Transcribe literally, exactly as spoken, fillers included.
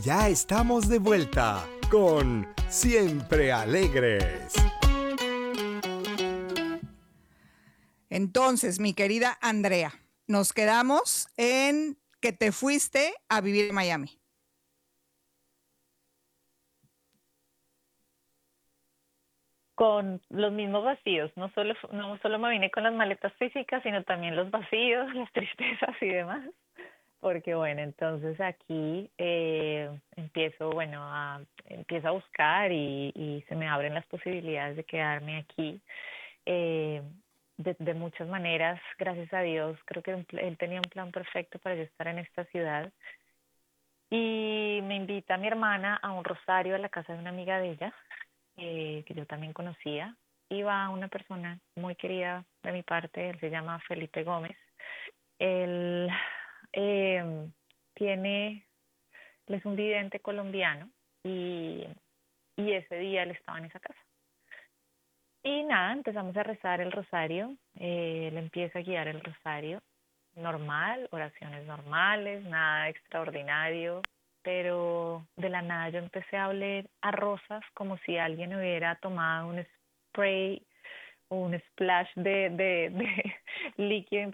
ya estamos de vuelta con Siempre Alegres. Entonces, mi querida Andrea, nos quedamos en que te fuiste a vivir en Miami. Con los mismos vacíos, no solo, no solo me vine con las maletas físicas, sino también los vacíos, las tristezas y demás. Porque bueno, entonces aquí eh, empiezo, bueno, a, empiezo a buscar y, y se me abren las posibilidades de quedarme aquí. Eh, de, de muchas maneras, gracias a Dios, creo que él tenía un plan perfecto para yo estar en esta ciudad. Y me invita mi hermana a un rosario a la casa de una amiga de ella, eh, que yo también conocía. Y va una persona muy querida de mi parte, él se llama Felipe Gómez. Él eh, tiene, él es un vidente colombiano y, y ese día él estaba en esa casa. Y nada, empezamos a rezar el rosario, eh, él empieza a guiar el rosario, normal, oraciones normales, nada extraordinario, pero de la nada yo empecé a oler a rosas como si alguien hubiera tomado un spray o un splash de, de, de líquido